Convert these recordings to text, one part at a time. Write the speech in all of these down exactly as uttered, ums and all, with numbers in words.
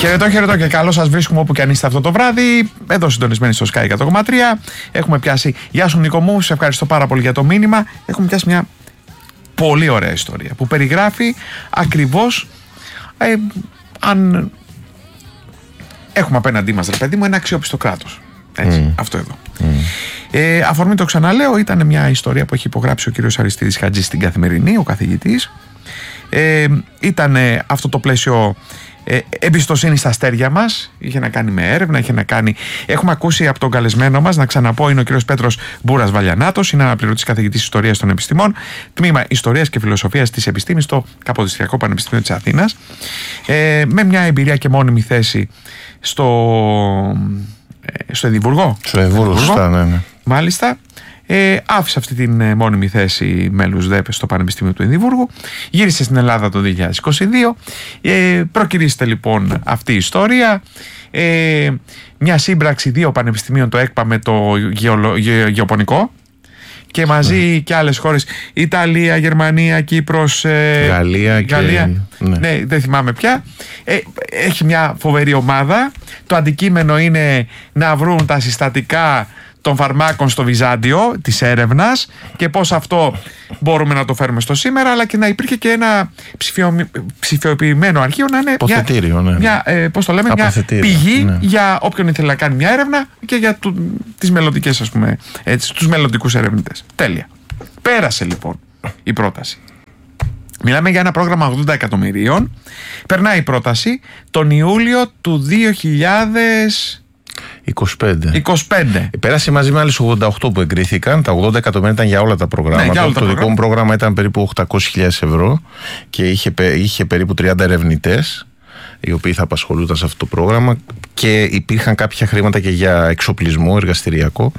Χαιρετώ, χαιρετώ και καλώς σας βρίσκουμε όπου και αν είστε αυτό το βράδυ. Εδώ συντονισμένοι στο Sky εκατό κόμμα τρία. Έχουμε πιάσει. Γεια σου Νίκο μου, σε ευχαριστώ πάρα πολύ για το μήνυμα. Έχουμε πιάσει μια πολύ ωραία ιστορία που περιγράφει ακριβώς ε, αν έχουμε απέναντί μας, ρε παιδί μου, ένα αξιόπιστο κράτος. Έτσι, mm. αυτό εδώ. Mm. Ε, αφορμή το ξαναλέω, ήταν μια ιστορία που έχει υπογράψει ο κύριος Αριστίδης Χατζής στην Καθημερινή, ο καθηγητής. Ε, ήταν αυτό το πλαίσιο ε, εμπιστοσύνη στα αστέρια μας. Είχε να κάνει με έρευνα, είχε να κάνει. Έχουμε ακούσει από τον καλεσμένο μας, να ξαναπώ, είναι ο κύριος Πέτρος Μπούρας Βαλιανάτος, είναι αναπληρωτής καθηγητής Ιστορίας των Επιστημών, τμήμα Ιστορίας και Φιλοσοφίας της Επιστήμης στο Καποδιστριακό Πανεπιστήμιο της Αθήνας. Ε, με μια εμπειρία και μόνιμη θέση στο, ε, στο Εδιμβουργό. Στο Εδιμβουργό, σωστά, ναι, ναι. Μάλιστα. Ε, άφησε αυτή την ε, μόνιμη θέση μέλους ΔΕΠ στο Πανεπιστήμιο του Εδιμβούργου. Γύρισε στην Ελλάδα το δύο χιλιάδες είκοσι δύο. Ε, προκυρήσεται λοιπόν αυτή η ιστορία. Ε, μια σύμπραξη δύο πανεπιστημίων, το ΕΚΠΑ με το γεωλο, γε, Γεωπονικό. Και μαζί mm. και άλλες χώρες, Ιταλία, Γερμανία, Κύπρος, ε, Γαλλία, Γαλλία και... ναι. ναι, δεν θυμάμαι πια. Ε, έχει μια φοβερή ομάδα. Το αντικείμενο είναι να βρουν τα συστατικά των φαρμάκων στο Βυζάντιο, της έρευνας, και πώς αυτό μπορούμε να το φέρουμε στο σήμερα, αλλά και να υπήρχε και ένα ψηφιο, ψηφιοποιημένο αρχείο, να είναι μια, ναι. μια, ε, πώς το λέμε, μια πηγή, ναι, για όποιον ήθελε να κάνει μια έρευνα και για του, τις μελλοντικές, ας πούμε, έτσι, τους μελλοντικούς ερευνητές. Τέλεια. Πέρασε λοιπόν η πρόταση. Μιλάμε για ένα πρόγραμμα ογδόντα εκατομμυρίων. Περνάει η πρόταση τον Ιούλιο του δύο χιλιάδες είκοσι πέντε. είκοσι πέντε. Πέρασε μαζί με άλλες ογδόντα οκτώ που εγκρίθηκαν. Τα ογδόντα εκατομμύρια ήταν για όλα τα προγράμματα. Ναι, όλα τα το προγράμματα. Δικό μου πρόγραμμα ήταν περίπου οκτακόσιες χιλιάδες ευρώ και είχε, είχε περίπου τριάντα ερευνητές οι οποίοι θα απασχολούνταν σε αυτό το πρόγραμμα, και υπήρχαν κάποια χρήματα και για εξοπλισμό εργαστηριακό.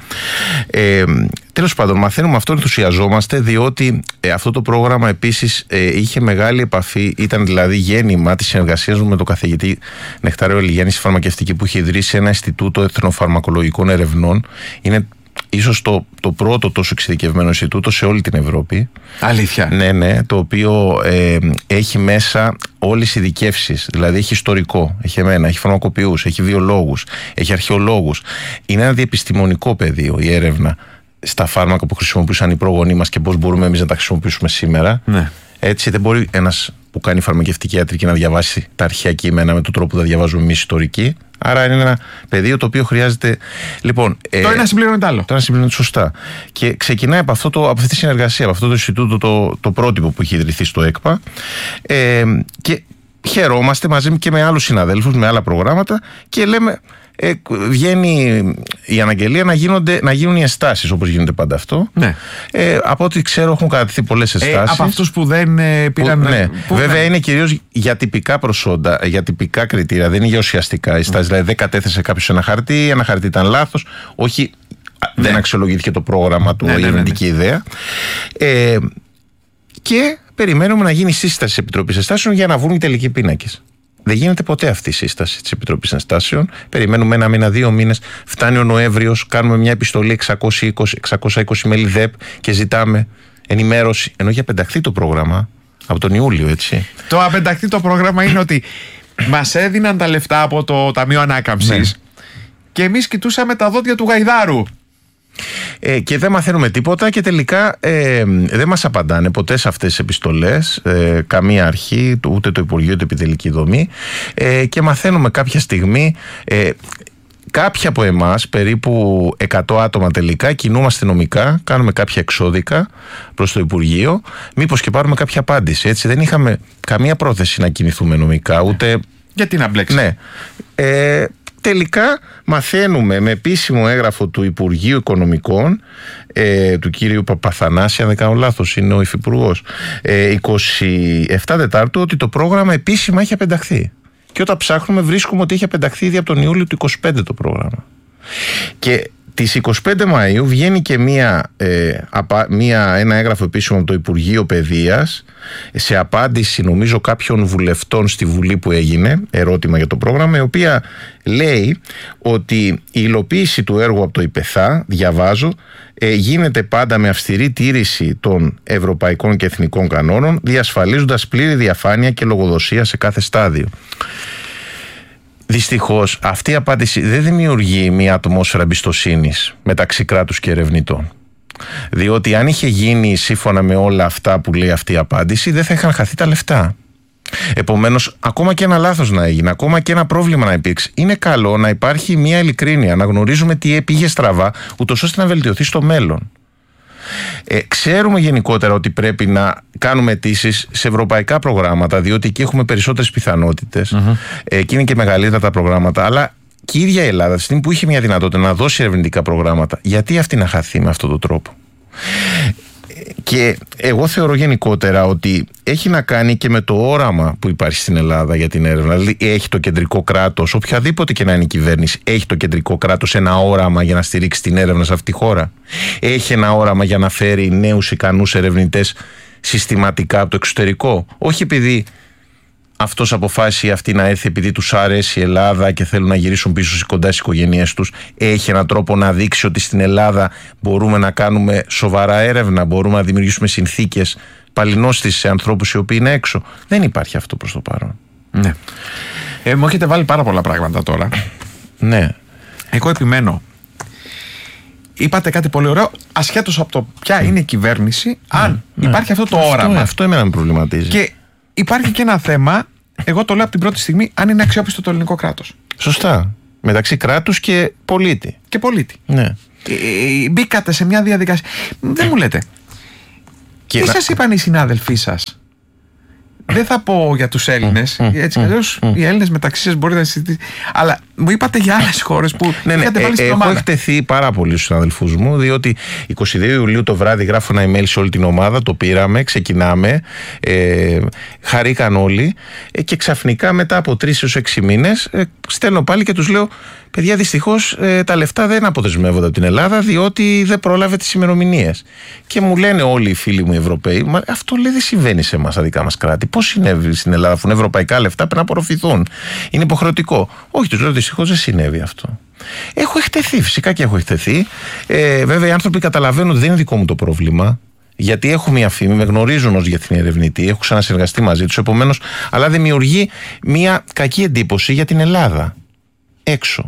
Ε, τέλος πάντων, μαθαίνουμε αυτό, ενθουσιαζόμαστε, διότι ε, αυτό το πρόγραμμα επίσης ε, είχε μεγάλη επαφή, ήταν δηλαδή γέννημα της συνεργασίας μου με τον καθηγητή Νεκτάριο Ελιγιάννη στη φαρμακευτική, που είχε ιδρύσει ένα Ινστιτούτο Εθνοφαρμακολογικών Ερευνών. Είναι ίσως το, το πρώτο τόσο εξειδικευμένο Ινστιτούτο σε όλη την Ευρώπη. Αλήθεια. Ναι, ναι, το οποίο ε, έχει μέσα όλες οι ειδικεύσεις. Δηλαδή έχει ιστορικό, έχει εμένα, έχει φαρμακοποιούς, έχει βιολόγους, έχει αρχαιολόγους. Είναι ένα διεπιστημονικό πεδίο η έρευνα στα φάρμακα που χρησιμοποιούσαν οι πρόγονοί μας και πώς μπορούμε εμείς να τα χρησιμοποιήσουμε σήμερα. Ναι. Έτσι δεν μπορεί ένας που κάνει φαρμακευτική ιατρική να διαβάσει τα αρχαία κείμενα με τον τρόπο που θα διαβάζουμε εμείς ιστορική. Άρα είναι ένα πεδίο το οποίο χρειάζεται. Λοιπόν, το ε, ένα συμπληρώνει το άλλο. Το ένα συμπληρώνει σωστά. Και ξεκινάει από, αυτό το, από αυτή τη συνεργασία, από αυτό το Ινστιτούτο, το, το πρότυπο που έχει ιδρυθεί στο ΕΚΠΑ. Ε, και χαιρόμαστε μαζί και με άλλους συναδέλφους, με άλλα προγράμματα, και λέμε. Ε, βγαίνει η αναγγελία να, γίνονται, να γίνουν οι εστάσεις, όπως γίνεται πάντα αυτό. Ναι. Ε, από ό,τι ξέρω έχουν κατατεθεί πολλές εστάσεις. Ε, από αυτούς που δεν ε, πήραν. Που, ναι. Που, Βέβαια ναι. είναι κυρίως για τυπικά προσόντα, για τυπικά κριτήρια, δεν είναι για ουσιαστικά εστάσεις. Mm. Δηλαδή δεν κατέθεσε κάποιος ένα χαρτί, ένα χαρτί ήταν λάθος. Όχι, ναι. δεν αξιολογήθηκε το πρόγραμμα του, ναι, η ναι, ερευνητική ναι, ναι. ιδέα. Ε, και περιμένουμε να γίνει σύσταση της Επιτροπής Εστάσεων για να βγουν οι τελικοί πίνακες. Δεν γίνεται ποτέ αυτή η σύσταση της Επιτροπής Ενστάσεων. Περιμένουμε ένα μήνα, δύο μήνες. Φτάνει ο Νοέμβριος, κάνουμε μια επιστολή εξακόσια είκοσι, εξακόσια είκοσι μέλη ΔΕΠ και ζητάμε ενημέρωση. Ενώ για απενταχθεί το πρόγραμμα από τον Ιούλιο, έτσι. Το απενταχθεί το πρόγραμμα είναι ότι μας έδιναν τα λεφτά από το Ταμείο Ανάκαμψης, ναι, και εμείς κοιτούσαμε τα δόντια του γαϊδάρου. Ε, και δεν μαθαίνουμε τίποτα και τελικά ε, δεν μας απαντάνε ποτέ σε αυτές τις επιστολές, ε, καμία αρχή, ούτε το Υπουργείο, ούτε επιτελική δομή, ε, και μαθαίνουμε κάποια στιγμή, ε, κάποιοι από εμάς, περίπου εκατό άτομα τελικά, κινούμαστε νομικά, κάνουμε κάποια εξώδικα προς το Υπουργείο, μήπως και πάρουμε κάποια απάντηση. Έτσι δεν είχαμε καμία πρόθεση να κινηθούμε νομικά, ούτε... Γιατί να μπλέξει. Ναι. Ε, Τελικά μαθαίνουμε με επίσημο έγγραφο του Υπουργείου Οικονομικών, ε, του κύριου Παπαθανάση, αν δεν κάνω λάθος, είναι ο υφυπουργός, ε, είκοσι επτά Τετάρτου, ότι το πρόγραμμα επίσημα έχει απενταχθεί. Και όταν ψάχνουμε βρίσκουμε ότι έχει απενταχθεί ήδη από τον Ιούλιο του είκοσι πέντε το πρόγραμμα. Και τις είκοσι πέντε Μαΐου βγαίνει και μία, ε, απα, μία, ένα έγγραφο επίσημο από το Υπουργείο Παιδείας, σε απάντηση νομίζω κάποιων βουλευτών στη Βουλή που έγινε, ερώτημα για το πρόγραμμα, η οποία λέει ότι η υλοποίηση του έργου από το ΙΠΕΘΑ, διαβάζω, ε, γίνεται πάντα με αυστηρή τήρηση των ευρωπαϊκών και εθνικών κανόνων, διασφαλίζοντας πλήρη διαφάνεια και λογοδοσία σε κάθε στάδιο. δυστυχώς αυτή η απάντηση δεν δημιουργεί μια ατμόσφαιρα εμπιστοσύνης μεταξύ κράτους και ερευνητών. Διότι αν είχε γίνει σύμφωνα με όλα αυτά που λέει αυτή η απάντηση, δεν θα είχαν χαθεί τα λεφτά. Επομένως, ακόμα και ένα λάθος να έγινε, ακόμα και ένα πρόβλημα να υπήρξε, είναι καλό να υπάρχει μια ειλικρίνεια, να γνωρίζουμε τι πήγε στραβά, ούτως ώστε να βελτιωθεί στο μέλλον. Ε, ξέρουμε γενικότερα ότι πρέπει να κάνουμε αιτήσεις σε ευρωπαϊκά προγράμματα, διότι εκεί έχουμε περισσότερες πιθανότητες. Mm-hmm. Ε, εκεί είναι και μεγαλύτερα τα προγράμματα, αλλά και η ίδια η Ελλάδα, στη στιγμή που είχε μια δυνατότητα να δώσει ερευνητικά προγράμματα, γιατί αυτή να χαθεί με αυτόν τον τρόπο? Και εγώ θεωρώ γενικότερα ότι έχει να κάνει και με το όραμα που υπάρχει στην Ελλάδα για την έρευνα. Δηλαδή έχει το κεντρικό κράτος, οποιαδήποτε και να είναι η κυβέρνηση, έχει το κεντρικό κράτος ένα όραμα για να στηρίξει την έρευνα σε αυτή τη χώρα? Έχει ένα όραμα για να φέρει νέους ικανούς ερευνητές συστηματικά από το εξωτερικό? Όχι επειδή αυτός αποφάσισε αυτή να έρθει επειδή τους αρέσει η Ελλάδα και θέλουν να γυρίσουν πίσω κοντά στις οικογένειές τους. Έχει έναν τρόπο να δείξει ότι στην Ελλάδα μπορούμε να κάνουμε σοβαρά έρευνα, μπορούμε να δημιουργήσουμε συνθήκες παλινόστησης σε ανθρώπους οι οποίοι είναι έξω. Δεν υπάρχει αυτό προς το παρόν. Ναι. Ε, μου έχετε βάλει πάρα πολλά πράγματα τώρα. Ναι. Εγώ επιμένω. Είπατε κάτι πολύ ωραίο, ασχέτως από το ποια είναι η κυβέρνηση, αν ναι, υπάρχει αυτό το αυτό, όραμα. Αυτό εμένα με προβληματίζει. Και υπάρχει και ένα θέμα, εγώ το λέω από την πρώτη στιγμή, αν είναι αξιόπιστο το ελληνικό κράτος. Σωστά. Μεταξύ κράτους και πολίτη. Και πολίτη. Ναι. Ε, μπήκατε σε μια διαδικασία. Δεν μου λέτε. Και τι να... σας είπαν οι συνάδελφοί σας? Δεν θα πω για τους Έλληνες, mm, έτσι κι αλλιώς mm, mm. οι Έλληνες μεταξύ σας μπορείτε να συζητήσετε. Αλλά μου είπατε για άλλες χώρες που ναι, ναι, είχατε βάλει στην ομάδα. Έχω εκτεθεί πάρα πολύ στους συναδελφούς μου, διότι εικοστή δεύτερη Ιουλίου το βράδυ γράφω ένα email σε όλη την ομάδα, το πήραμε, ξεκινάμε, ε, χαρήκαν όλοι ε, και ξαφνικά μετά από τρεις έως έξι μήνες ε, στέλνω πάλι και τους λέω: παιδιά, δυστυχώς ε, τα λεφτά δεν αποδεσμεύονται από την Ελλάδα, διότι δεν πρόλαβε τις ημερομηνίες. Και μου λένε όλοι οι φίλοι μου οι Ευρωπαίοι: μα αυτό λέει δεν συμβαίνει σε εμάς, τα δικά μας κράτη. Πώς συνέβη στην Ελλάδα, αφού είναι ευρωπαϊκά λεφτά, πρέπει να απορροφηθούν. Είναι υποχρεωτικό. Όχι, τους λέω: δυστυχώς δεν συνέβη αυτό. Έχω εκτεθεί, φυσικά και έχω εκτεθεί. Ε, βέβαια, οι άνθρωποι καταλαβαίνουν ότι δεν είναι δικό μου το πρόβλημα. Γιατί έχω μια φήμη, με γνωρίζουν ως διεθνή ερευνητή, έχω ξανασυνεργαστεί μαζί τους. Επομένως, αλλά δημιουργεί μια κακή εντύπωση για την Ελλάδα έξω.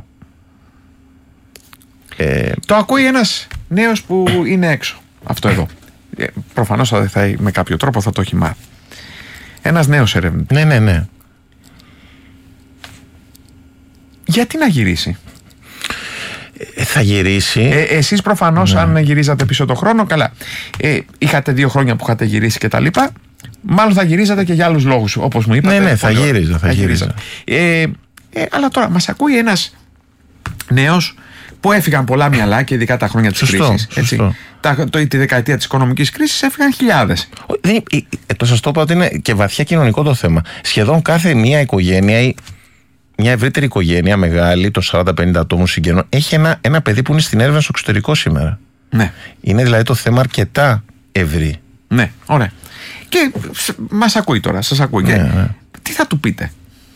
Ε, το ακούει ένας νέος που είναι έξω. Αυτό εδώ. Ε, προφανώς θα, θα, με κάποιο τρόπο θα το έχει μάθει. Ένας νέος ερευνητής. Ναι, ναι, ναι. Γιατί να γυρίσει? Ε, θα γυρίσει. Ε, εσείς προφανώς, ναι, αν γυρίζατε πίσω το χρόνο, καλά. Ε, είχατε δύο χρόνια που είχατε γυρίσει και τα λοιπά. Μάλλον θα γυρίζατε και για άλλους λόγους, όπως μου είπατε. Ναι, ναι, θα γύριζα. Θα γύριζα. Ε, ε, αλλά τώρα μας ακούει ένας νέος που έφυγαν πολλά μυαλά και ειδικά τα χρόνια της κρίσης. Έτσι. Τα, το, τη δεκαετία της οικονομικής κρίσης έφυγαν χιλιάδες. Δεν, ε, το σας το είπα ότι είναι και βαθιά κοινωνικό το θέμα. Σχεδόν κάθε μία οικογένεια ή μια ευρύτερη οικογένεια μεγάλη, το σαράντα πενήντα ατόμων συγγενών, έχει ένα, ένα παιδί που είναι στην έρευνα στο εξωτερικό σήμερα. Ναι. Είναι δηλαδή το θέμα αρκετά ευρύ. Ναι, ωραία. Και μας ακούει τώρα, σας ακούει. Ναι, ναι. Τι θα του πείτε?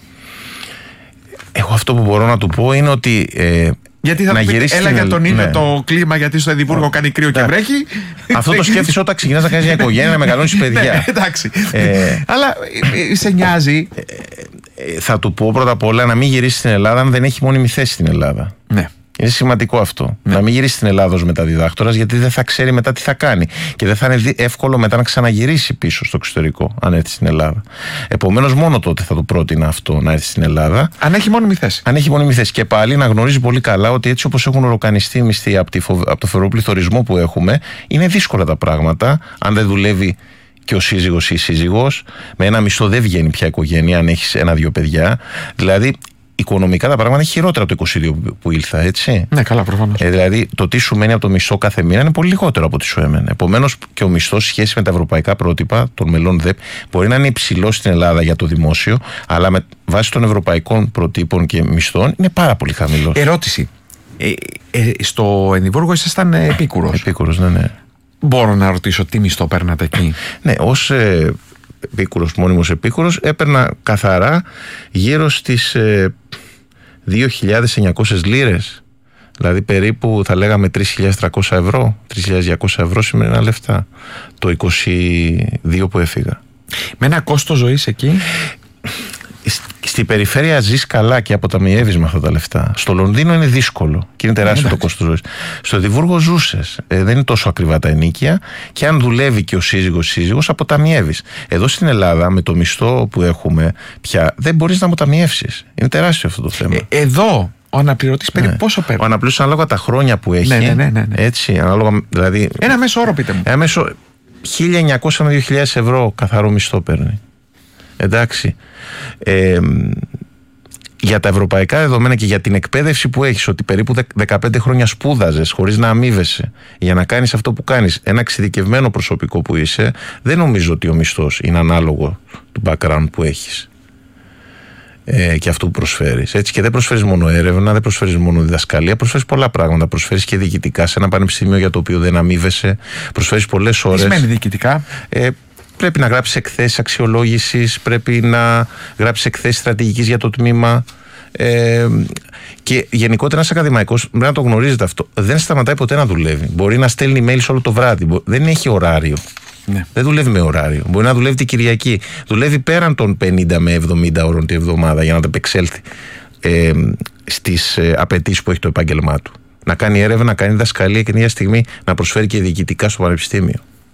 Εγώ αυτό που μπορώ να του πω είναι ότι ε, γιατί θα να του πείτε, έλα για τον ήλιο, ναι, το κλίμα, γιατί στο Εδιμβούργο oh, κάνει κρύο και βρέχει. Αυτό το σκέφτεσαι όταν ξεκινάς να κάνεις μια οικογένεια, να μεγαλώνεις παιδιά. Ναι, εντάξει. Ε, αλλά σε νοιάζει. Ε, ε, θα του πω πρώτα απ' όλα να μην γυρίσει στην Ελλάδα αν δεν έχει μόνιμη θέση στην Ελλάδα. Ναι. Είναι σημαντικό αυτό. Ναι. Να μην γυρίσει στην Ελλάδα ως μεταδιδάκτορας, γιατί δεν θα ξέρει μετά τι θα κάνει. Και δεν θα είναι εύκολο μετά να ξαναγυρίσει πίσω στο εξωτερικό, αν έρθει στην Ελλάδα. Επομένως, μόνο τότε θα το πρότεινα αυτό, να έρθει στην Ελλάδα. Αν έχει μόνιμη θέση. Αν έχει μόνιμη θέση. Και πάλι να γνωρίζει πολύ καλά ότι έτσι όπως έχουν οροκανιστεί οι μισθοί από, τη φοβ... από το φοβερό πληθωρισμό που έχουμε, είναι δύσκολα τα πράγματα. Αν δεν δουλεύει και ο σύζυγος ή η σύζυγος, με ένα μισθό δεν βγαίνει πια οικογένεια, αν έχει ένα-δύο παιδιά. Δηλαδή, οικονομικά τα πράγματα είναι χειρότερα από το είκοσι δύο που ήλθα, έτσι. Ναι, καλά, προφανώς. Ε, δηλαδή, το τι σου μένει από το μισθό κάθε μήνα είναι πολύ λιγότερο από ό,τι σου έμενε. Επομένως, και ο μισθός σχέση με τα ευρωπαϊκά πρότυπα των μελών ΔΕΠ μπορεί να είναι υψηλό στην Ελλάδα για το δημόσιο, αλλά με βάση των ευρωπαϊκών προτύπων και μισθών είναι πάρα πολύ χαμηλό. Ερώτηση. Ε, ε, στο Εδιμβούργο ήσασταν επίκουρος. Επίκουρος, ναι, ναι. Μπορώ να ρωτήσω τι μισθό παίρνατε εκεί? Ναι, ως ε, επίκουρος, μόνιμος επίκουρος, έπαιρνα καθαρά γύρω στις ε, δύο χιλιάδες εννιακόσιες λίρες. Δηλαδή περίπου θα λέγαμε τρεις χιλιάδες τριακόσια ευρώ, τρεις χιλιάδες διακόσια ευρώ σημερινά λεφτά. Το είκοσι δύο που έφυγα. Με ένα κόστος ζωής εκεί? Στη Στη περιφέρεια ζεις καλά και αποταμιεύεις με αυτά τα λεφτά. Στο Λονδίνο είναι δύσκολο και είναι τεράστιο το κόστος ζωής. Στο Εδιμβούργο ζούσες. Ε, δεν είναι τόσο ακριβά τα ενοίκια και αν δουλεύει και ο σύζυγος σύζυγος, αποταμιεύεις. Εδώ στην Ελλάδα, με το μισθό που έχουμε πια, δεν μπορείς να αποταμιεύσεις. Είναι τεράστιο αυτό το θέμα. Ε, εδώ ο αναπληρωτής περίπου ναι. πόσο παίρνει? Ο αναπληρωτής ανάλογα τα χρόνια που έχει. Ναι, ναι, ναι, ναι. Έτσι, ανάλογα, δηλαδή, ένα μέσο όρο, πείτε μου. Ένα μέσο χίλια εννιακόσια με δύο χιλιάδες ευρώ καθαρό μισθό παίρνει. Εντάξει. Ε, για τα ευρωπαϊκά δεδομένα και για την εκπαίδευση που έχεις, ότι περίπου δεκαπέντε χρόνια σπούδαζες χωρίς να αμείβεσαι για να κάνεις αυτό που κάνεις, ένα εξειδικευμένο προσωπικό που είσαι, δεν νομίζω ότι ο μισθός είναι ανάλογο του background που έχεις ε, και αυτού που προσφέρεις. Έτσι, και δεν προσφέρεις μόνο έρευνα, δεν προσφέρεις μόνο διδασκαλία, προσφέρεις πολλά πράγματα. Προσφέρεις και διοικητικά σε ένα πανεπιστήμιο για το οποίο δεν αμείβεσαι, προσφέρεις πολλές ώρες. Τι σημαίνει διοικητικά? Ε, Πρέπει να γράψεις εκθέσεις αξιολόγησης, πρέπει να γράψεις εκθέσεις στρατηγικής για το τμήμα. Ε, και γενικότερα ένας ακαδημαϊκός, πρέπει να το γνωρίζετε αυτό, δεν σταματάει ποτέ να δουλεύει. Μπορεί να στέλνει email όλο το βράδυ. Δεν έχει ωράριο. Ναι. Δεν δουλεύει με ωράριο. Μπορεί να δουλεύει την Κυριακή. Δουλεύει πέραν των πενήντα με εβδομήντα ώρων τη εβδομάδα για να ανταπεξέλθει ε, στις ε, απαιτήσεις που έχει το επάγγελμά του. Να κάνει έρευνα, να κάνει διδασκαλία και την ίδια στιγμή να προσφέρει και διοικητικά στο πανεπιστήμιο.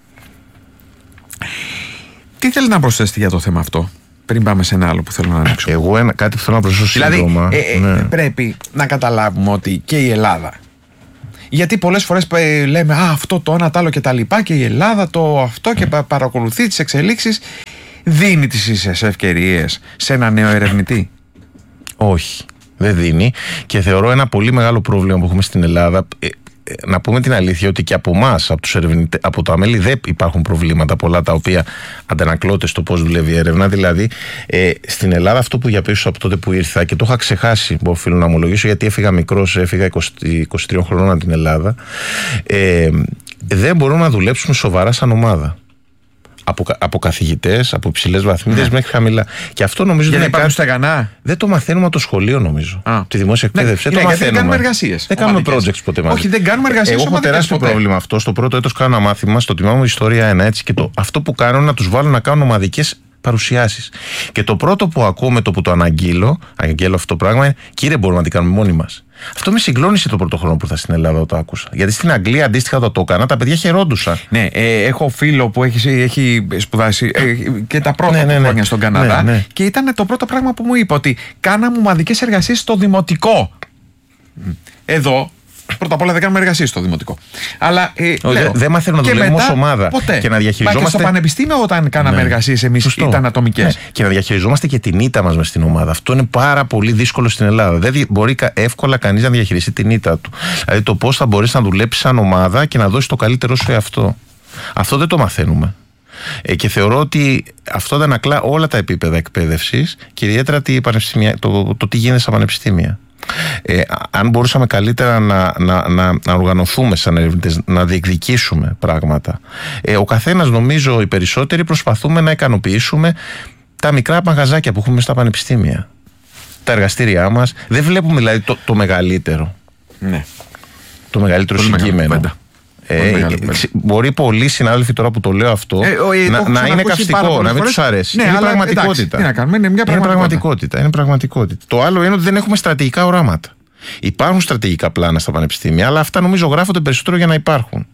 Τι θέλει να προσθέσετε για το θέμα αυτό, πριν πάμε σε ένα άλλο που θέλω να ανοίξω? Εγώ ένα, κάτι που θέλω να προσθέσω σύντομα. Δηλαδή, ε, ναι. πρέπει να καταλάβουμε ότι και η Ελλάδα. Γιατί πολλές φορές λέμε α, αυτό το ένα, το άλλο και τα λοιπά, και η Ελλάδα το αυτό και παρακολουθεί τις εξελίξεις. Δίνει τις ίσες ευκαιρίες σε ένα νέο ερευνητή? Όχι, δεν δίνει. Και θεωρώ ένα πολύ μεγάλο πρόβλημα που έχουμε στην Ελλάδα. Να πούμε την αλήθεια ότι και από εμάς, από, από τα μέλη ΔΕΠ υπάρχουν προβλήματα πολλά τα οποία αντανακλώνται στο πώς δουλεύει η έρευνα. Δηλαδή, ε, στην Ελλάδα αυτό που διαπίστωσα από τότε που ήρθα και το είχα ξεχάσει, που οφείλω να ομολογήσω, γιατί έφυγα μικρός, έφυγα είκοσι, είκοσι τρία χρονών από την Ελλάδα, ε, δεν μπορούμε να δουλέψουμε σοβαρά σαν ομάδα. Από, από καθηγητές, από υψηλές βαθμίδες ναι. μέχρι χαμηλά. Και αυτό νομίζω δεν είναι υπάρχουν στεγανά. Δεν το μαθαίνουμε από το σχολείο, νομίζω. Α. Τη δημόσια εκπαίδευση. Ναι, δεν ναι, το μαθαίνουμε. Δεν κάνουμε εργασίες. Δεν κάνουμε projects ποτέ μαζί. Όχι, δεν κάνουμε εργασίες. Εγώ έχω τεράστιο πρόβλημα αυτό. Στο πρώτο έτος κάνω ένα μάθημα, στο τμήμα μου Ιστορία ένα, έτσι, και το, αυτό που κάνω είναι να τους βάλω να κάνουν ομαδικές παρουσιάσεις. Και το πρώτο που ακούω με το που το αναγγείλω, αναγγέλω αυτό το πράγμα, είναι κύριε, μπορούμε να την κάνουμε μόνοι μας. Αυτό με συγκλώνησε το πρώτο χρόνο που ήρθα στην Ελλάδα όταν το άκουσα. Γιατί στην Αγγλία αντίστοιχα όταν το έκανα, τα παιδιά χαιρόντουσαν. Ναι, ε, έχω φίλο που έχει, έχει σπουδάσει ε, και τα πρώτα ναι, ναι, ναι. χρόνια στον Καναδά. Ναι, ναι. Και ήταν το πρώτο πράγμα που μου είπε, ότι κάναμε ομαδικές εργασίες στο δημοτικό. Εδώ. Πρώτα απ' όλα δεν κάνουμε εργασίες στο δημοτικό. Αλλά ε, δεν δε μαθαίνουμε να δουλεύουμε ως ομάδα. Ποτέ. Και να διαχειριζόμαστε. Μα και στο πανεπιστήμιο, όταν κάναμε ναι. εργασίες εμείς, Σωστό. ήταν ατομικές. Ναι. Και να διαχειριζόμαστε και την ήττα μας μες στην ομάδα. Αυτό είναι πάρα πολύ δύσκολο στην Ελλάδα. Δεν μπορεί εύκολα κανείς να διαχειριστεί την ήττα του. Δηλαδή το πώς θα μπορείς να δουλέψεις σαν ομάδα και να δώσεις το καλύτερο σου εαυτό. Αυτό δεν το μαθαίνουμε. Ε, και θεωρώ ότι αυτό αντανακλά όλα τα επίπεδα εκπαίδευσης και ιδιαίτερα το, το, το τι γίνεται στα πανεπιστήμια. Ε, αν μπορούσαμε καλύτερα να, να, να, να οργανωθούμε σαν ερευνητές, να διεκδικήσουμε πράγματα. Ε, ο καθένας, νομίζω οι περισσότεροι, προσπαθούμε να ικανοποιήσουμε τα μικρά μαγαζάκια που έχουμε στα πανεπιστήμια, τα εργαστήριά μας. Δεν βλέπουμε δηλαδή το, το μεγαλύτερο. Ναι. Το μεγαλύτερο συγκείμενο. Ε, μπορεί πολλοί συνάδελφοι τώρα που το λέω αυτό ε, ο, ε, να, να είναι καυστικό, να μην τους αρέσει. Ναι, είναι, αλλά, πραγματικότητα. Εντάξει, να κάνουμε, είναι μια πραγματικότητα. Είναι πραγματικότητα. Είναι πραγματικότητα. Το άλλο είναι ότι δεν έχουμε στρατηγικά οράματα. Υπάρχουν στρατηγικά πλάνα στα πανεπιστήμια, αλλά αυτά νομίζω γράφονται περισσότερο για να υπάρχουν.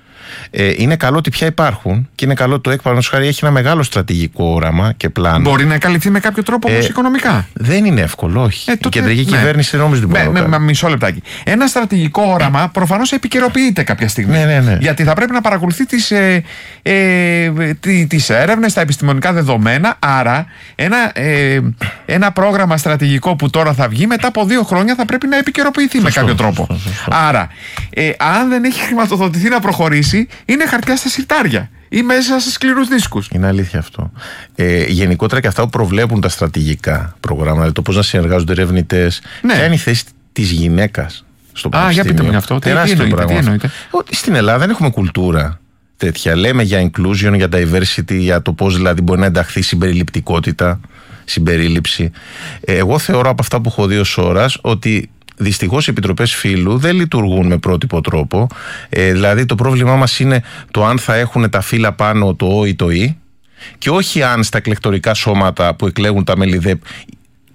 Ε, είναι καλό ότι πια υπάρχουν και είναι καλό ότι το ΕΚ παραδείγματος χάρη έχει ένα μεγάλο στρατηγικό όραμα και πλάνο. Μπορεί να καλυφθεί με κάποιο τρόπο όμως ε, οικονομικά. Δεν είναι εύκολο, όχι. Ε, τότε, η κεντρική ναι. κυβέρνηση δεν νομίζω ότι μπορεί να κάνει. Μισό λεπτάκι. Ένα στρατηγικό όραμα προφανώς επικαιροποιείται κάποια στιγμή. Ναι, ναι, ναι. Γιατί θα πρέπει να παρακολουθεί τις, ε, ε, τις έρευνες, τα επιστημονικά δεδομένα. Άρα ένα, ε, ένα πρόγραμμα στρατηγικό που τώρα θα βγει μετά από δύο χρόνια θα πρέπει να επικαιροποιηθεί σωστό, με κάποιο τρόπο. Σωστό, σωστό. Άρα, ε, αν δεν έχει χρηματοδοτηθεί να προχωρήσει, είναι χαρτιά στα συρτάρια ή μέσα σε σκληρούς δίσκους. Είναι αλήθεια αυτό. Ε, γενικότερα και αυτά που προβλέπουν τα στρατηγικά προγράμματα, δηλαδή το πώς να συνεργάζονται ερευνητές, ναι. ποια είναι η θέση της γυναίκας στο πανεπιστήμιο. Α, για πείτε μου αυτό. Τεράστιο τι εννοείται, πράγμα. Τι εννοείται. Ότι στην Ελλάδα δεν έχουμε κουλτούρα τέτοια. Λέμε για inclusion, για diversity, για το πώς δηλαδή μπορεί να ενταχθεί συμπεριληπτικότητα, συμπερίληψη. Ε, εγώ θεωρώ από αυτά που έχω δει ως ώρας ότι δυστυχώς οι επιτροπές φύλου δεν λειτουργούν με πρότυπο τρόπο. Ε, δηλαδή το πρόβλημά μας είναι το αν θα έχουν τα φύλλα πάνω το Ο ή το Ι και όχι αν στα εκλεκτορικά σώματα που εκλέγουν τα μέλη ΔΕΠ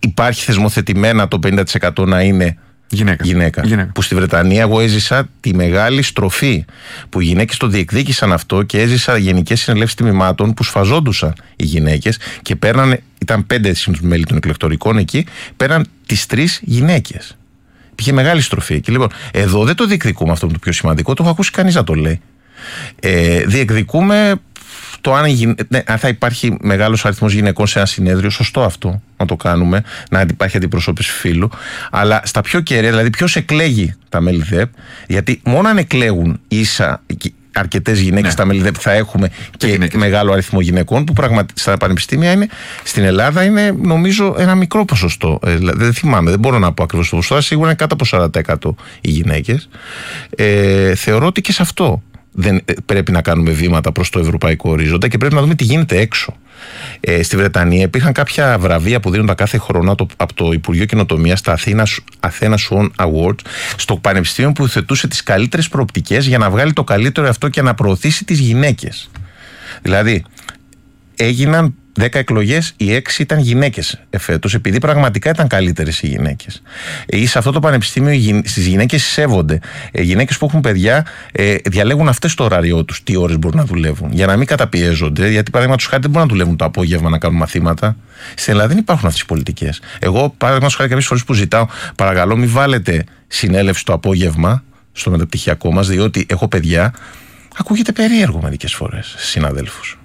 υπάρχει θεσμοθετημένα το πενήντα τοις εκατό να είναι Γυναίκα. Γυναίκα. Γυναίκα. Που στη Βρετανία εγώ έζησα τη μεγάλη στροφή που οι γυναίκες το διεκδίκησαν αυτό και έζησα γενικές συνελεύσεις τμήματων που σφαζόντουσαν οι γυναίκες και παίρνανε, ήταν πέντε μέλη των εκλεκτορικών εκεί, πέραν τις τρεις γυναίκες. Υπήρχε μεγάλη στροφή. Και λοιπόν, εδώ δεν το διεκδικούμε αυτό το πιο σημαντικό, το έχω ακούσει κανείς να το λέει. Ε, διεκδικούμε το αν, γυ... ναι, αν θα υπάρχει μεγάλος αριθμός γυναικών σε ένα συνέδριο, σωστό αυτό να το κάνουμε, να υπάρχει αντιπροσώπηση φύλου, αλλά στα πιο κέρια, δηλαδή ποιος εκλέγει τα μέλη ΔΕΠ, γιατί μόνο αν εκλέγουν ίσα αρκετές γυναίκες, ναι, στα μέλη ΔΕΠ θα έχουμε και, και μεγάλο αριθμό γυναικών, που πραγματικά στα πανεπιστήμια είναι, στην Ελλάδα είναι νομίζω ένα μικρό ποσοστό. Ε, δεν θυμάμαι, δεν μπορώ να πω ακριβώς το ποσοστό, σίγουρα είναι κάτω από σαράντα τοις εκατό οι γυναίκες. Ε, θεωρώ ότι και σε αυτό δεν πρέπει να κάνουμε βήματα προς το ευρωπαϊκό ορίζοντα και πρέπει να δούμε τι γίνεται έξω. Ε, στη Βρετανία υπήρχαν κάποια βραβεία που δίνονταν κάθε χρόνο από το, από το Υπουργείο Καινοτομίας, τα Athena Swan Awards, στο πανεπιστήμιο που θετούσε τις καλύτερες προοπτικές για να βγάλει το καλύτερο αυτό και να προωθήσει τις γυναίκες. Δηλαδή, έγιναν δέκα εκλογές, οι έξι ήταν γυναίκες εφέτος, επειδή πραγματικά ήταν καλύτερες οι γυναίκες. Ή σε αυτό το πανεπιστήμιο στις γυναίκες σέβονται. Οι γυναίκες που έχουν παιδιά ε, διαλέγουν αυτές το ωράριό τους, τι ώρες μπορούν να δουλεύουν, για να μην καταπιέζονται. Γιατί παραδείγματος χάρη δεν μπορούν να δουλεύουν το απόγευμα να κάνουν μαθήματα. Στην Ελλάδα δεν υπάρχουν αυτές οι πολιτικές. Εγώ, παραδείγματος χάρη, κάποιες φορές που ζητάω, παρακαλώ, μην βάλετε συνέλευση το απόγευμα στο μεταπτυχιακό μας, διότι έχω παιδιά. Ακούγεται περίεργο μερικές φορές στους συναδέλφους.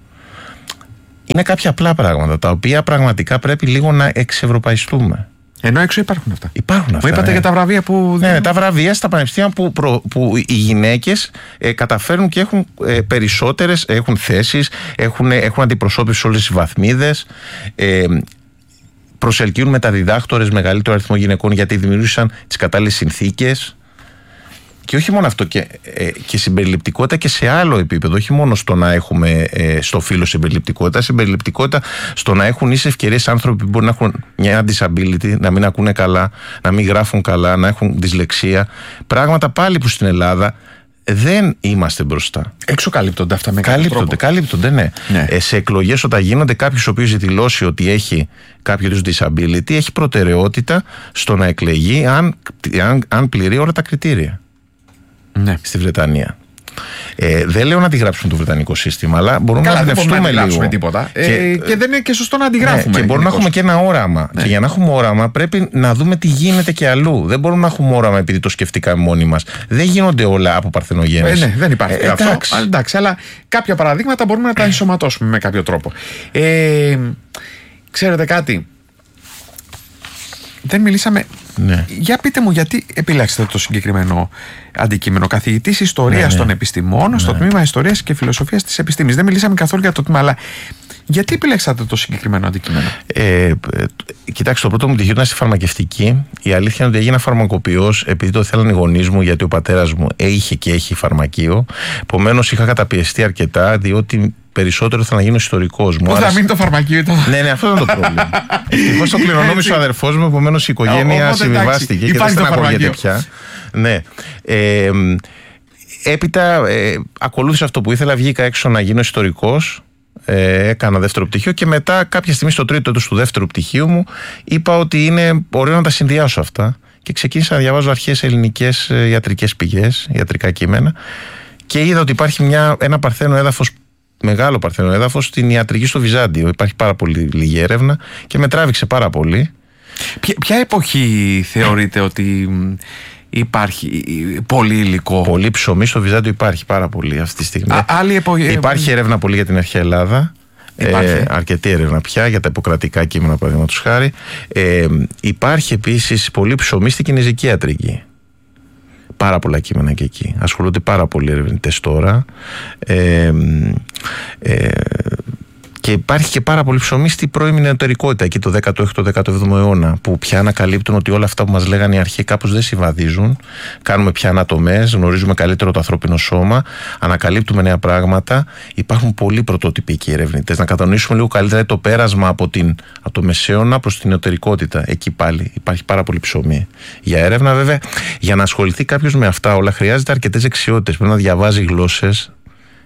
Είναι κάποια απλά πράγματα τα οποία πραγματικά πρέπει λίγο να εξευρωπαϊστούμε. Ενώ έξω υπάρχουν αυτά. Υπάρχουν αυτά. Μου είπατε, ναι, για τα βραβεία που. Ναι, ναι, τα βραβεία στα πανεπιστήμια που, προ, που οι γυναίκες ε, καταφέρουν και έχουν ε, περισσότερες, έχουν θέσεις, έχουν, έχουν αντιπροσώπηση σε όλες τις βαθμίδες. Ε, προσελκύουν μεταδιδάκτορες μεγαλύτερο αριθμό γυναικών γιατί δημιούργησαν τις κατάλληλες συνθήκες. Και όχι μόνο αυτό, και, ε, και συμπεριληπτικότητα και σε άλλο επίπεδο. Όχι μόνο στο να έχουμε ε, στο φύλο συμπεριληπτικότητα, συμπεριληπτικότητα στο να έχουν ίσες ευκαιρίες άνθρωποι που μπορεί να έχουν μια disability, να μην ακούνε καλά, να μην γράφουν καλά, να έχουν δυσλεξία. Πράγματα πάλι που στην Ελλάδα δεν είμαστε μπροστά. Έξω καλύπτονται αυτά με κάποιο καλύπτονται, τρόπο. Καλύπτονται, ναι. ναι. Ε, σε εκλογές, όταν γίνονται, κάποιος ο οποίος δηλώσει ότι έχει κάποιο είδους disability, έχει προτεραιότητα στο να εκλεγεί αν, αν, αν πληρεί όλα τα κριτήρια. Ναι. Στη Βρετανία. Ε, δεν λέω να αντιγράψουμε το βρετανικό σύστημα, αλλά μπορούμε Καλά, να εμπνευστούμε λίγο. Τίποτα. τίποτα. Και, ε, και δεν είναι και σωστό να αντιγράφουμε. Ναι, και μπορούμε να έχουμε και ένα όραμα. Ναι. Και για να έχουμε όραμα, πρέπει να δούμε τι γίνεται και αλλού. Δεν μπορούμε να έχουμε όραμα επειδή το σκεφτήκαμε μόνοι μας. Δεν γίνονται όλα από παρθενογέννηση. Ε, ναι, δεν υπάρχει ε, αυτό. Εντάξει. εντάξει, αλλά κάποια παραδείγματα μπορούμε να τα ενσωματώσουμε με κάποιο τρόπο. Ε, ξέρετε κάτι. Δεν μιλήσαμε. Ναι. Για πείτε μου, γιατί επιλέξατε το συγκεκριμένο αντικείμενο? Καθηγητής Ιστορίας, ναι, των Επιστημών, ναι, στο τμήμα Ιστορίας και Φιλοσοφίας της Επιστήμης. Δεν μιλήσαμε καθόλου για το τμήμα, αλλά γιατί επιλέξατε το συγκεκριμένο αντικείμενο? Ε, κοιτάξτε, το πρώτο μου πτυχίο ήταν στη φαρμακευτική. Η αλήθεια είναι ότι έγινα φαρμακοποιός επειδή το θέλανε οι γονείς μου, γιατί ο πατέρας μου είχε και έχει φαρμακείο. Επομένως, είχα καταπιεστεί αρκετά, διότι περισσότερο θα να γίνω ιστορικός. Πού θα μείνει το φαρμακείο ήταν? Ναι, ναι, αυτό ήταν το πρόβλημα. Ευτυχώς το κληρονόμησε ο αδερφός μου, επομένως η οικογένεια συμβιβάστηκε και δεν στεναχωριέται πια. Ναι. Ε, έπειτα ε, ακολούθησα αυτό που ήθελα, βγήκα έξω να γίνω ιστορικός. Ε, έκανα δεύτερο πτυχίο και μετά, κάποια στιγμή στο τρίτο έτος του δεύτερου πτυχίου μου, είπα ότι είναι ωραίο να τα συνδυάσω αυτά. Και ξεκίνησα να διαβάζω αρχαίες ελληνικές ιατρικές πηγές, ιατρικά κείμενα, και είδα ότι υπάρχει μια, ένα παρθένο έδαφος, μεγάλο παρθένο έδαφος στην ιατρική στο Βυζάντιο. Υπάρχει πάρα πολύ λίγη έρευνα και με τράβηξε πάρα πολύ. Ποια, ποια εποχή θεωρείτε ότι υπάρχει πολύ υλικό? Πολύ ψωμί στο Βυζάντιο υπάρχει πάρα πολύ αυτή τη στιγμή. Α, άλλη εποχή... Υπάρχει έρευνα πολύ για την αρχαία Ελλάδα. Ε, αρκετή έρευνα πια για τα υποκρατικά κείμενα, παραδείγματος χάρη. Ε, υπάρχει επίσης πολύ ψωμί στην κινεζική ιατρική. Πάρα πολλά κείμενα και εκεί. Ασχολούνται πάρα πολλοί ερευνητές τώρα. Ε, ε, και υπάρχει και πάρα πολύ ψωμί στην πρώιμη νεωτερικότητα, εκεί το δέκατο έκτο δέκατο έβδομο αιώνα, που πια ανακαλύπτουν ότι όλα αυτά που μας λέγανε οι αρχαίοι κάπως δεν συμβαδίζουν. Κάνουμε πια ανατομές, γνωρίζουμε καλύτερο το ανθρώπινο σώμα, ανακαλύπτουμε νέα πράγματα. Υπάρχουν πολλοί πρωτότυποι και ερευνητές. Να κατανοήσουμε λίγο καλύτερα το πέρασμα από, την, από το μεσαίωνα προς την νεωτερικότητα. Εκεί πάλι υπάρχει πάρα πολύ ψωμί για έρευνα. Βέβαια, για να ασχοληθεί κάποιος με αυτά όλα χρειάζεται αρκετές δεξιότητες. Πρέπει να διαβάζει γλώσσες.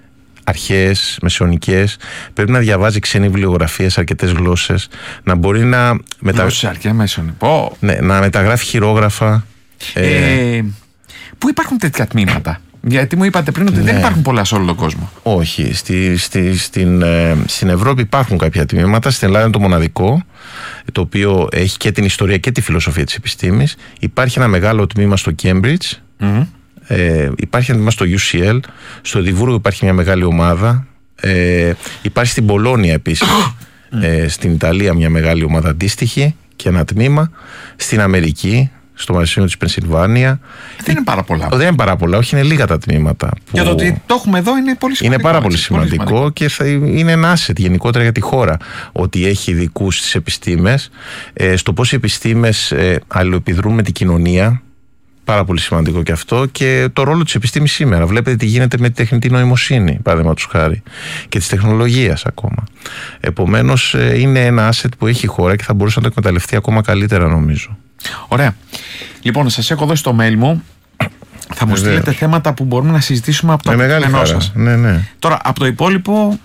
αρχαίες, μεσαιωνικές, πρέπει να διαβάζει ξένη βιβλιογραφία σε αρκετές γλώσσες, να μπορεί να, μετα... Γλώσσες αρχαία μεσαιωνικό. ναι, να μεταγράφει χειρόγραφα. Ε, ε, πού υπάρχουν τέτοια τμήματα? Γιατί μου είπατε πριν ότι ναι. δεν υπάρχουν πολλά σε όλο τον κόσμο. Όχι. Στη, στη, στην, ε, στην Ευρώπη υπάρχουν κάποια τμήματα. Στην Ελλάδα είναι το μοναδικό, το οποίο έχει και την ιστορία και τη φιλοσοφία της επιστήμης. Υπάρχει ένα μεγάλο τμήμα στο Cambridge. Mm-hmm. Ε, υπάρχει ένα τμήμα στο γιου σι ελ. Στο Εδιμβούργο υπάρχει μια μεγάλη ομάδα. Ε, υπάρχει στην Πολώνια επίσης. ε, στην Ιταλία μια μεγάλη ομάδα αντίστοιχη και ένα τμήμα. Στην Αμερική, στο Πανεπιστήμιο της Πενσιλβάνια. Δεν είναι πάρα πολλά. Δεν είναι πάρα πολλά, όχι, είναι λίγα τα τμήματα. Που... Για το ότι το έχουμε εδώ είναι πολύ σημαντικό. Είναι πάρα πολύ έτσι, σημαντικό, πολύ σημαντικό και θα είναι ένα asset γενικότερα για τη χώρα. Ότι έχει ειδικούς στις επιστήμες, ε, στο πώς οι επιστήμες ε, αλληλοεπιδρούν με την κοινωνία. Πάρα πολύ σημαντικό και αυτό. Και το ρόλο της επιστήμης σήμερα. Βλέπετε τι γίνεται με τη τεχνητή νοημοσύνη, παραδείγματος χάρη, και της τεχνολογίας ακόμα. Επομένως, ε, είναι ένα asset που έχει η χώρα και θα μπορούσε να το εκμεταλλευτεί ακόμα καλύτερα, νομίζω. Ωραία. Λοιπόν, σας έχω δώσει το mail μου. Θα μου στείλετε θέματα που μπορούμε να συζητήσουμε από το κείμενό σας. Ναι, ναι. Τώρα, από το υπόλοιπο,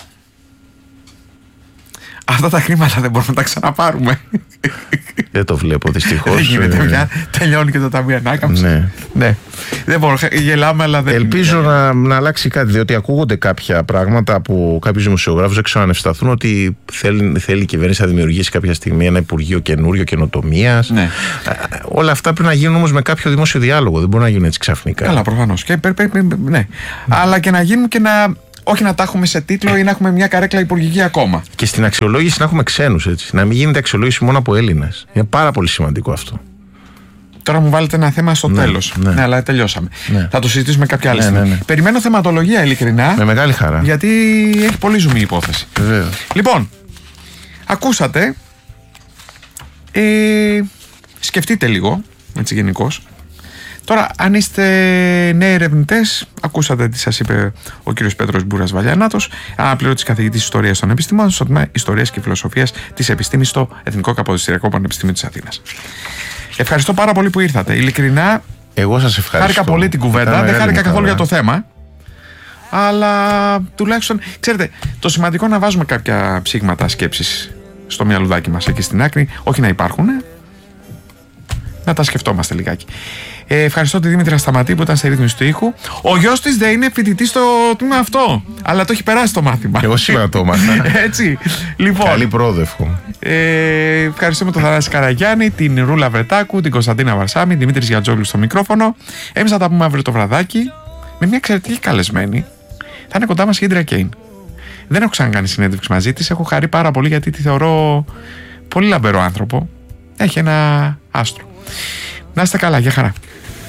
αυτά τα χρήματα δεν μπορούμε να τα ξαναπάρουμε. Δεν το βλέπω, δυστυχώς. Δεν γίνεται πια. Τελειώνει και το Ταμείο Ανάκαμψης. Ναι. Ναι. Δεν μπορώ. Γελάμε, αλλά δεν. Ελπίζω να, να αλλάξει κάτι, διότι ακούγονται κάποια πράγματα από κάποιους δημοσιογράφους, δεν ξέρω αν ευσταθούν, ότι θέλει, θέλει η κυβέρνηση να δημιουργήσει κάποια στιγμή ένα Υπουργείο καινούριο καινοτομίας. Ναι. Όλα αυτά πρέπει να γίνουν όμως με κάποιο δημόσιο διάλογο. Δεν μπορεί να γίνουν έτσι ξαφνικά. Καλά, προφανώς. Και, ναι. Αλλά και να γίνουν και να. Όχι να τα έχουμε σε τίτλο ή να έχουμε μια καρέκλα υπουργική ακόμα. Και στην αξιολόγηση να έχουμε ξένους, έτσι. Να μην γίνεται αξιολόγηση μόνο από Έλληνες. Είναι πάρα πολύ σημαντικό αυτό. Τώρα μου βάλετε ένα θέμα στο ναι, τέλος. Ναι. ναι, αλλά τελειώσαμε. Ναι. Θα το συζητήσουμε κάποια άλλη ναι, στιγμή. ναι, ναι. Περιμένω θεματολογία, ειλικρινά. Με μεγάλη χαρά. Γιατί έχει πολύ ζουμί η υπόθεση. Βεβαίως. Λοιπόν, ακούσατε. Ε, σκεφτείτε λίγο, έτσι γενικώς. Τώρα, αν είστε νέοι ερευνητές, ακούσατε τι σας είπε ο κύριος Πέτρος Μπούρας Βαλιανάτος, αναπληρωτής καθηγητής Ιστορίας των Επιστημών, στο τμήμα Ιστορίας και Φιλοσοφίας της Επιστήμης στο Εθνικό Καποδιστριακό Πανεπιστήμιο της Αθήνας. Ευχαριστώ πάρα πολύ που ήρθατε. Ειλικρινά, εγώ σας ευχαριστώ. Χάρηκα πολύ την κουβέντα, δεν χάρηκα καθόλου για το θέμα. Αλλά τουλάχιστον, ξέρετε, το σημαντικό είναι να βάζουμε κάποια ψήγματα σκέψης στο μυαλουδάκι μας εκεί στην άκρη, όχι να υπάρχουν, να τα σκεφτόμαστε λιγάκι. Ε, ευχαριστώ τη Δήμητρα Σταματή που ήταν στη ρύθμιση του ήχου. Ο γιος της δεν είναι φοιτητής στο τμήμα αυτό, αλλά το έχει περάσει το μάθημα. Εγώ σήμερα το έμαθα. Έτσι. Λοιπόν, καλή πρόοδευκο. Ε, ευχαριστούμε τον Θανάση Καραγιάννη, την Ρούλα Βρετάκου, την Κωνσταντίνα Βαρσάμι, Δημήτρης Γιατζόγλου στο μικρόφωνο. Εμείς θα τα πούμε αύριο το βραδάκι με μια εξαιρετική καλεσμένη. Θα είναι κοντά μας η Ίντρια Κέιν. Δεν έχω ξανακάνει συνέντευξη μαζί της. Έχω χαρεί πάρα πολύ γιατί τη θεωρώ πολύ λαμπερό άνθρωπο. Έχει ένα άστρο. Να είστε καλά, για χαρά.